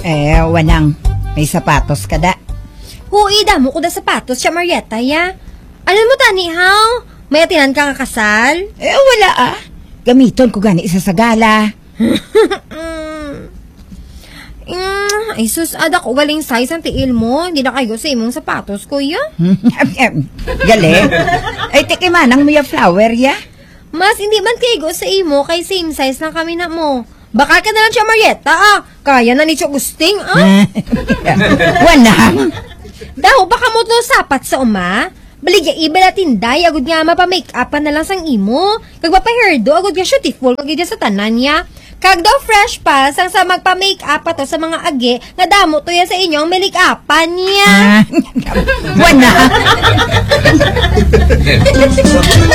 Wanang. May sapatos ka da. Hui, damo ko da sapatos siya, Marietta, ya. Alam mo, tani, haw? May atinan ka kakasal? Wala Gamiton ko gani isa sa gala. Ay, sus, adak ko galing size ang tiil mo. Hindi na kayo sa imong sapatos, kuya. Gali? Ay, tikimanang mo yung flower, ya? Mas, hindi man kayo sa imo, kay same size lang kami na mo. Baka ka na lang siya, Marietta, Kaya na ni Chok Gusting, Wanang. Daw, baka mo to sapat sa uma? Baligya iba na tinday, agad nga mapa-make-upan na lang sang imo. Kag mapa-hairdo, agad nga beautiful, kag sa tanan niya. Kag daw fresh pa, sang sa magpa-make-up to sa mga agi, nga damo to yan sa inyong make-upan niya. Wanang.